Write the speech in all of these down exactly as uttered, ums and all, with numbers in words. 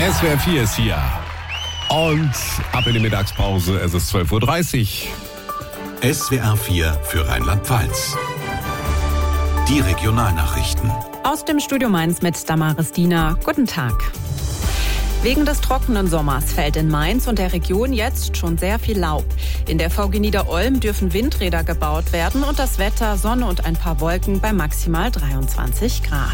S W R vier ist hier. Und ab in die Mittagspause, es ist zwölf Uhr dreißig. S W R vier für Rheinland-Pfalz. Die Regionalnachrichten. Aus dem Studio Mainz mit Damaris Diener. Guten Tag. Wegen des trockenen Sommers fällt in Mainz und der Region jetzt schon sehr viel Laub. In der V G Niederolm dürfen Windräder gebaut werden und das Wetter Sonne und ein paar Wolken bei maximal dreiundzwanzig Grad.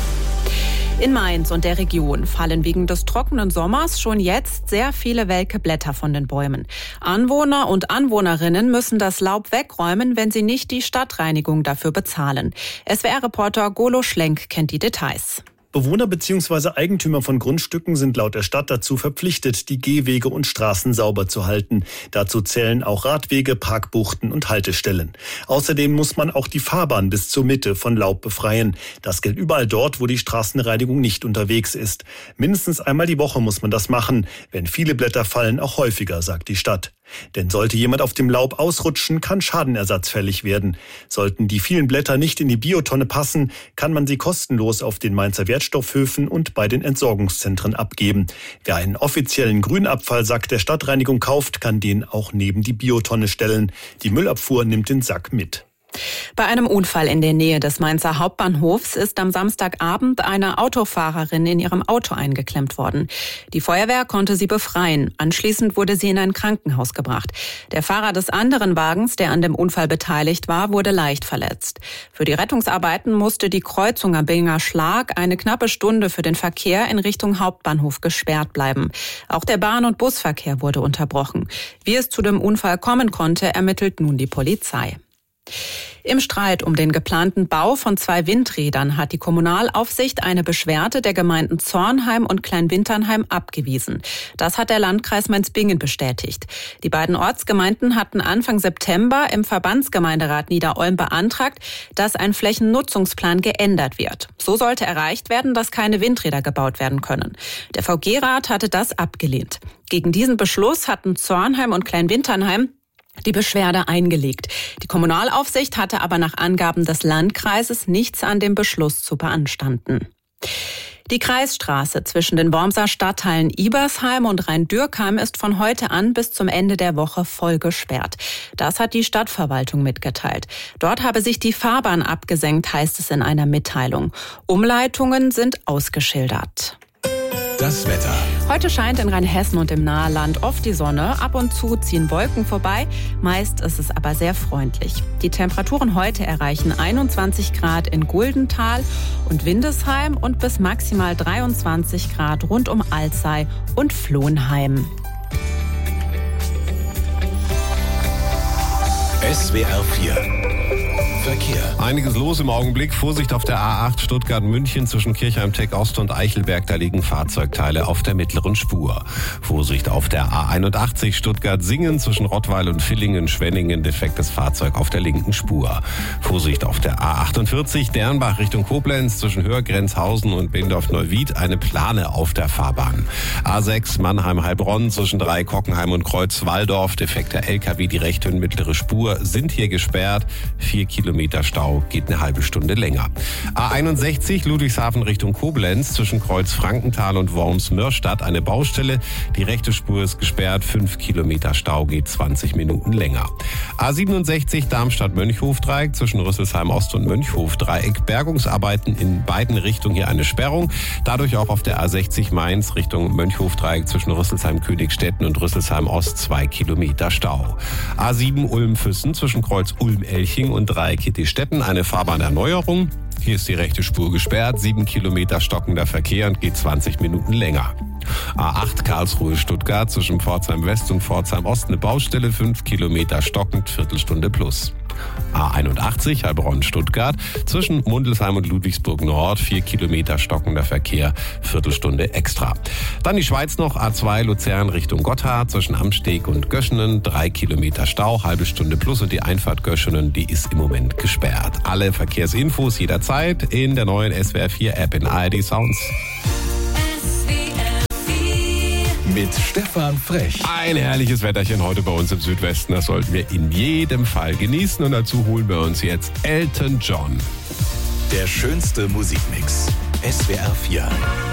In Mainz und der Region fallen wegen des trockenen Sommers schon jetzt sehr viele welke Blätter von den Bäumen. Anwohner und Anwohnerinnen müssen das Laub wegräumen, wenn sie nicht die Stadtreinigung dafür bezahlen. S W R-Reporter Golo Schlenk kennt die Details. Bewohner bzw. Eigentümer von Grundstücken sind laut der Stadt dazu verpflichtet, die Gehwege und Straßen sauber zu halten. Dazu zählen auch Radwege, Parkbuchten und Haltestellen. Außerdem muss man auch die Fahrbahn bis zur Mitte von Laub befreien. Das gilt überall dort, wo die Straßenreinigung nicht unterwegs ist. Mindestens einmal die Woche muss man das machen. Wenn viele Blätter fallen, auch häufiger, sagt die Stadt. Denn sollte jemand auf dem Laub ausrutschen, kann Schadenersatz fällig werden. Sollten die vielen Blätter nicht in die Biotonne passen, kann man sie kostenlos auf den Mainzer Wertstoffhöfen und bei den Entsorgungszentren abgeben. Wer einen offiziellen Grünabfall, sagt der Stadtreinigung, kauft, kann den auch neben die Biotonne stellen. Die Müllabfuhr nimmt den Sack mit. Bei einem Unfall in der Nähe des Mainzer Hauptbahnhofs ist am Samstagabend eine Autofahrerin in ihrem Auto eingeklemmt worden. Die Feuerwehr konnte sie befreien. Anschließend wurde sie in ein Krankenhaus gebracht. Der Fahrer des anderen Wagens, der an dem Unfall beteiligt war, wurde leicht verletzt. Für die Rettungsarbeiten musste die Kreuzung am Binger Schlag eine knappe Stunde für den Verkehr in Richtung Hauptbahnhof gesperrt bleiben. Auch der Bahn- und Busverkehr wurde unterbrochen. Wie es zu dem Unfall kommen konnte, ermittelt nun die Polizei. Im Streit um den geplanten Bau von zwei Windrädern hat die Kommunalaufsicht eine Beschwerde der Gemeinden Zornheim und Kleinwinternheim abgewiesen. Das hat der Landkreis Mainz-Bingen bestätigt. Die beiden Ortsgemeinden hatten Anfang September im Verbandsgemeinderat Niederolm beantragt, dass ein Flächennutzungsplan geändert wird. So sollte erreicht werden, dass keine Windräder gebaut werden können. Der V G-Rat hatte das abgelehnt. Gegen diesen Beschluss hatten Zornheim und Kleinwinternheim die Beschwerde eingelegt. Die Kommunalaufsicht hatte aber nach Angaben des Landkreises nichts an dem Beschluss zu beanstanden. Die Kreisstraße zwischen den Wormser Stadtteilen Ibersheim und Rhein-Dürkheim ist von heute an bis zum Ende der Woche voll gesperrt. Das hat die Stadtverwaltung mitgeteilt. Dort habe sich die Fahrbahn abgesenkt, heißt es in einer Mitteilung. Umleitungen sind ausgeschildert. Das Wetter. Heute scheint in Rheinhessen und im Naheland oft die Sonne. Ab und zu ziehen Wolken vorbei. Meist ist es aber sehr freundlich. Die Temperaturen heute erreichen einundzwanzig Grad in Guldenthal und Windesheim und bis maximal dreiundzwanzig Grad rund um Alzey und Flohnheim. S W R vier Verkehr. Einiges los im Augenblick. Vorsicht auf der A acht Stuttgart-München zwischen Kirchheim-Teck-Ost und Eichelberg. Da liegen Fahrzeugteile auf der mittleren Spur. Vorsicht auf der A einundachtzig Stuttgart-Singen zwischen Rottweil und Villingen-Schwenningen. Defektes Fahrzeug auf der linken Spur. Vorsicht auf der A achtundvierzig Dernbach Richtung Koblenz zwischen Hörgrenzhausen und Bindorf-Neuwied. Eine Plane auf der Fahrbahn. A sechs Mannheim-Heilbronn zwischen Dreieck-Hockenheim und Kreuz-Walldorf. Defekter L K W, die rechte und mittlere Spur sind hier gesperrt. Vier Kilometer Stau, geht eine halbe Stunde länger. A einundsechzig Ludwigshafen Richtung Koblenz zwischen Kreuz Frankenthal und Worms-Mörstadt eine Baustelle. Die rechte Spur ist gesperrt. Fünf Kilometer Stau, geht zwanzig Minuten länger. A siebenundsechzig Darmstadt-Mönchhof-Dreieck zwischen Rüsselsheim Ost und Mönchhof-Dreieck. Bergungsarbeiten in beiden Richtungen, hier eine Sperrung. Dadurch auch auf der A sechzig Mainz Richtung Mönchhof-Dreieck zwischen Rüsselsheim-Königstetten und Rüsselsheim Ost zwei Kilometer Stau. A sieben Ulm-Füssen zwischen Kreuz Ulm-Elching und Dreieck Kittistetten eine Fahrbahnerneuerung. Hier ist die rechte Spur gesperrt, sieben Kilometer stockender Verkehr und geht zwanzig Minuten länger. A acht Karlsruhe-Stuttgart zwischen Pforzheim West und Pforzheim Ost eine Baustelle, fünf Kilometer stockend, Viertelstunde plus. A einundachtzig Heilbronn-Stuttgart zwischen Mundelsheim und Ludwigsburg Nord, vier Kilometer stockender Verkehr, Viertelstunde extra. Dann die Schweiz noch, A zwei Luzern Richtung Gotthard zwischen Amsteg und Göschenen, drei Kilometer Stau, halbe Stunde plus und die Einfahrt Göschenen, die ist im Moment gesperrt. Alle Verkehrsinfos jederzeit in der neuen S W R vier App in A R D Sounds. Mit Stefan Frech. Ein herrliches Wetterchen heute bei uns im Südwesten. Das sollten wir in jedem Fall genießen. Und dazu holen wir uns jetzt Elton John. Der schönste Musikmix. S W R vier.